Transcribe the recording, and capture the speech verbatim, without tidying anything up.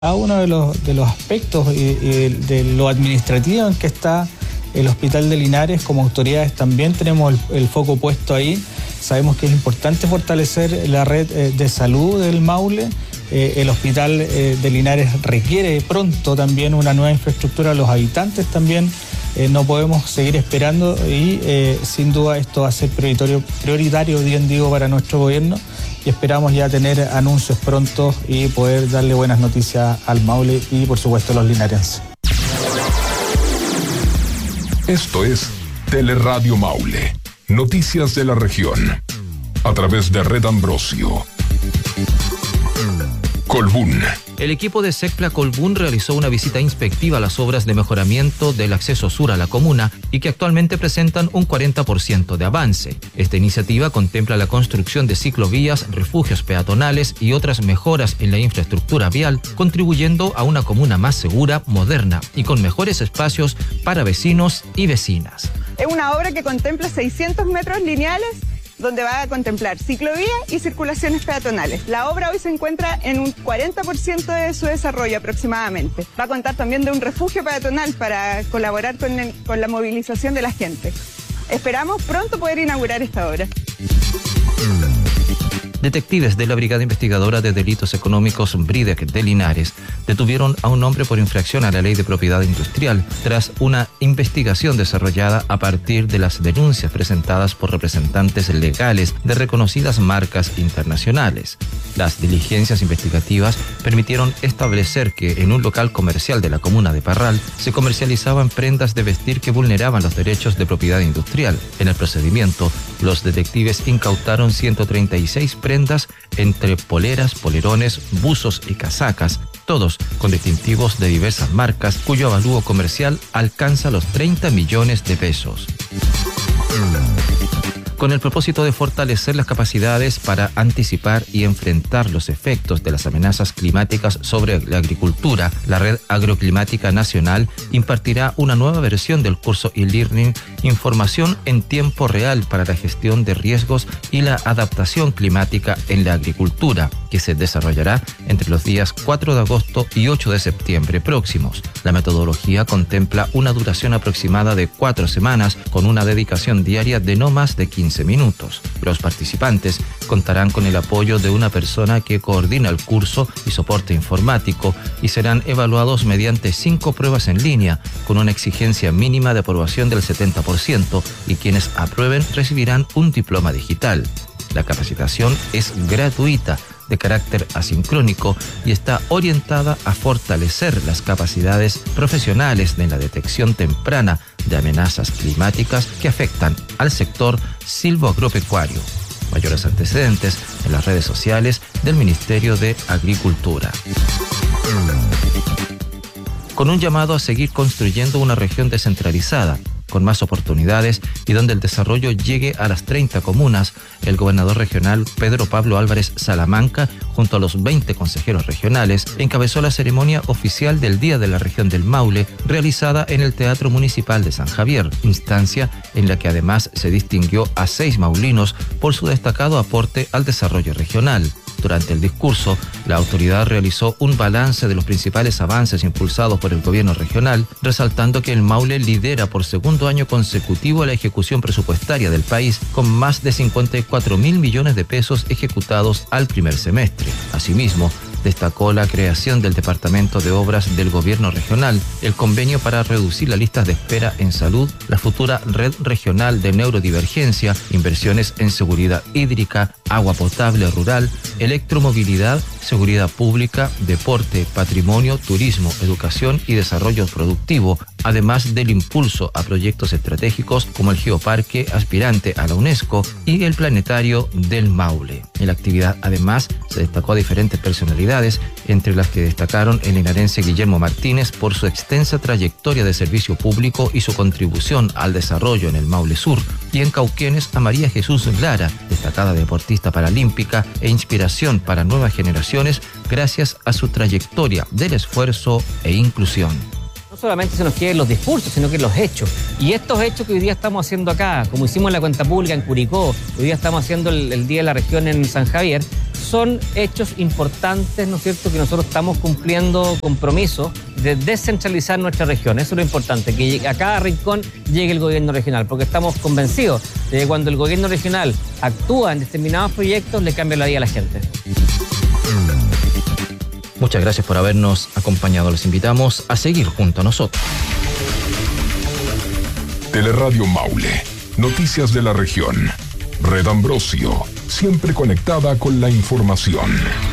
Cada uno de los, de los aspectos y, y de lo administrativo en que está el Hospital de Linares, como autoridades también tenemos el, el foco puesto ahí. Sabemos que es importante fortalecer la red eh, de salud del Maule. Eh, el Hospital eh, de Linares requiere pronto también una nueva infraestructura. Los habitantes también eh, no podemos seguir esperando y eh, sin duda esto va a ser prioritario, prioritario bien digo, para nuestro gobierno. Y esperamos ya tener anuncios prontos y poder darle buenas noticias al Maule y por supuesto a los linarenses. Esto es Teleradio Maule, noticias de la región, a través de Red Ambrosio. Colbún. El equipo de SECPLA Colbún realizó una visita inspectiva a las obras de mejoramiento del acceso sur a la comuna y que actualmente presentan un cuarenta por ciento de avance. Esta iniciativa contempla la construcción de ciclovías, refugios peatonales y otras mejoras en la infraestructura vial, contribuyendo a una comuna más segura, moderna y con mejores espacios para vecinos y vecinas. Es una obra que contempla seiscientos metros lineales, donde va a contemplar ciclovía y circulaciones peatonales. La obra hoy se encuentra en un cuarenta por ciento de su desarrollo aproximadamente. Va a contar también de un refugio peatonal para colaborar con, el, con la movilización de la gente. Esperamos pronto poder inaugurar esta obra. Detectives de la Brigada Investigadora de Delitos Económicos BRIDEC de Linares detuvieron a un hombre por infracción a la Ley de Propiedad Industrial tras una investigación desarrollada a partir de las denuncias presentadas por representantes legales de reconocidas marcas internacionales. Las diligencias investigativas permitieron establecer que en un local comercial de la comuna de Parral se comercializaban prendas de vestir que vulneraban los derechos de propiedad industrial. En el procedimiento, los detectives incautaron ciento treinta y seis prendas prendas entre poleras, polerones, buzos y casacas, todos con distintivos de diversas marcas, cuyo avalúo comercial alcanza los treinta millones de pesos. Con el propósito de fortalecer las capacidades para anticipar y enfrentar los efectos de las amenazas climáticas sobre la agricultura, la Red Agroclimática Nacional impartirá una nueva versión del curso e-learning Información en tiempo real para la gestión de riesgos y la adaptación climática en la agricultura, que se desarrollará entre los días cuatro de agosto y ocho de septiembre próximos. La metodología contempla una duración aproximada de cuatro semanas con una dedicación diaria de no más de quince minutos. Los participantes contarán con el apoyo de una persona que coordina el curso y soporte informático y serán evaluados mediante cinco pruebas en línea con una exigencia mínima de aprobación del setenta por ciento y quienes aprueben recibirán un diploma digital. La capacitación es gratuita, de carácter asincrónico y está orientada a fortalecer las capacidades profesionales de la detección temprana de amenazas climáticas que afectan al sector silvoagropecuario. Mayores antecedentes en las redes sociales del Ministerio de Agricultura. Con un llamado a seguir construyendo una región descentralizada, con más oportunidades y donde el desarrollo llegue a las treinta comunas, el gobernador regional Pedro Pablo Álvarez Salamanca, junto a los veinte consejeros regionales, encabezó la ceremonia oficial del Día de la Región del Maule, realizada en el Teatro Municipal de San Javier, instancia en la que además se distinguió a seis maulinos por su destacado aporte al desarrollo regional. Durante el discurso, la autoridad realizó un balance de los principales avances impulsados por el gobierno regional, resaltando que el Maule lidera por segundo año consecutivo la ejecución presupuestaria del país, con más de cincuenta y cuatro mil millones de pesos ejecutados al primer semestre. Asimismo, destacó la creación del Departamento de Obras del Gobierno Regional, el convenio para reducir las listas de espera en salud, la futura red regional de neurodivergencia, inversiones en seguridad hídrica, agua potable rural, electromovilidad, seguridad pública, deporte, patrimonio, turismo, educación y desarrollo productivo, además del impulso a proyectos estratégicos como el Geoparque aspirante a la UNESCO y el Planetario del Maule. En la actividad, además, se destacó a diferentes personalidades, entre las que destacaron el linarense Guillermo Martínez por su extensa trayectoria de servicio público y su contribución al desarrollo en el Maule Sur, y en Cauquenes a María Jesús Lara, destacada deportista paralímpica e inspiración para nuevas generaciones gracias a su trayectoria del esfuerzo e inclusión. No solamente se nos queden los discursos, sino que los hechos. Y estos hechos que hoy día estamos haciendo acá, como hicimos en la cuenta pública en Curicó, hoy día estamos haciendo el, el Día de la Región en San Javier, son hechos importantes, ¿no es cierto?, que nosotros estamos cumpliendo compromisos de descentralizar nuestra región. Eso es lo importante, que a cada rincón llegue el gobierno regional, porque estamos convencidos de que cuando el gobierno regional actúa en determinados proyectos, le cambia la vida a la gente. Muchas gracias por habernos acompañado. Los invitamos a seguir junto a nosotros. Teleradio Maule. Noticias de la región. Red Ambrosio. Siempre conectada con la información.